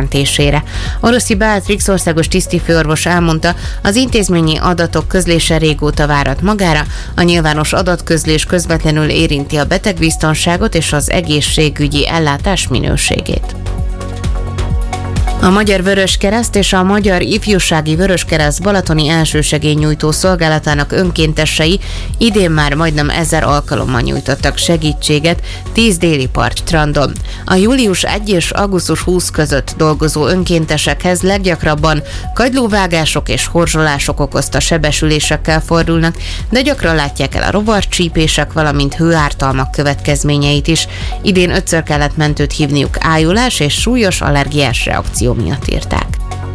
csökkentésére. Oroszi Beatrix országos tisztifőorvos elmondta, az intézményi adatok közlése régóta várat magára, a nyilvános adatközlés közvetlenül érinti a betegbiztonságot és az egészségügyi ellátás minőségét. A Magyar Vöröskereszt és a Magyar Ifjúsági Vöröskereszt balatoni elsősegélynyújtó szolgálatának önkéntesei idén már majdnem 1000 alkalommal nyújtottak segítséget 10 déli partstrandon. A július 1 és augusztus 20 között dolgozó önkéntesekhez leggyakrabban kagylóvágások és horzsolások okozta sebesülésekkel fordulnak, de gyakran látják el a rovarcsípések, valamint hőártalmak következményeit is. Idén 5-ször kellett mentőt hívniuk ájulás és súlyos allergiás reakció miatt írták.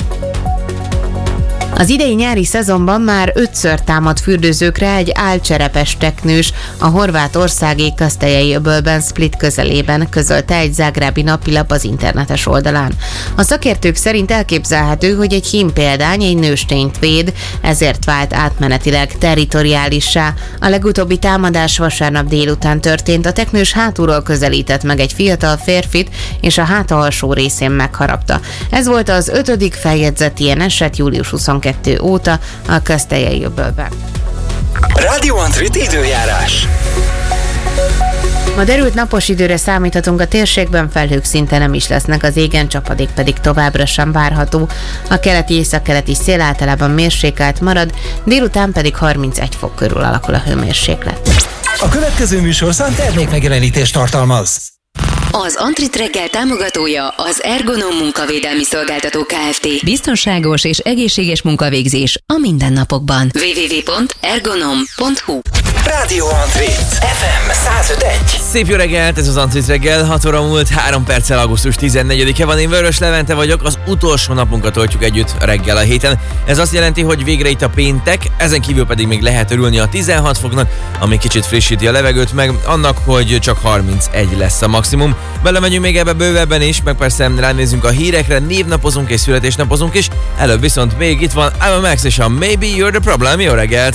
Az idei nyári szezonban már 5-ször támad fürdőzőkre egy álcserepes teknős a horvátországi Kaszteljai-öbölben, Split közelében, közölte egy zágrábi napilap az internetes oldalán. A szakértők szerint elképzelhető, hogy egy hímpéldány egy nőstényt véd, ezért vált átmenetileg territoriálissá. A legutóbbi támadás vasárnap délután történt, a teknős hátulról közelített meg egy fiatal férfit, és a háta alsó részén megharapta. Ez volt az 5. feljegyzett ilyen eset július 22 óta a Kaszteljai-öbölben. Rádió Antrit időjárás. Ma derült napos időre számíthatunk, a térségben felhők szinte nem is lesznek, az égen csapadék pedig továbbra sem várható. A keleti északkeleti szél általában mérsékelt marad, délután pedig 31 fok körül alakul a hőmérséklet. A következő műsorszám termékmegjelenítést tartalmaz. Az Antrit reggel támogatója az Ergonom munkavédelmi szolgáltató Kft. Biztonságos és egészséges munkavégzés a mindennapokban. www.ergonom.hu. Rádió Antrit FM 105.1. Szép jó reggelt, ez az Antrit reggel, 6 óra múlt, 3 perccel augusztus 14-e van, én Vörös Levente vagyok, az utolsó napunkat töltjük együtt reggel a héten. Ez azt jelenti, hogy végre itt a péntek, ezen kívül pedig még lehet örülni a 16 foknak, ami kicsit frissíti a levegőt, meg annak, hogy csak 31 lesz a maximum. Belemegyünk még ebbe bővebben is, meg persze ránézzünk a hírekre, névnapozunk és születésnapozunk is, előbb viszont még itt van I'm a Max és a Maybe You're the Problem. Jó reggelt!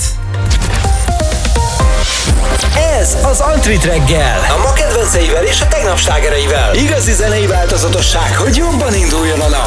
Ez az Antrit reggel. A ma kedvenceivel és a tegnap slágereivel. Igazi zenei változatosság, hogy jobban induljon a nap.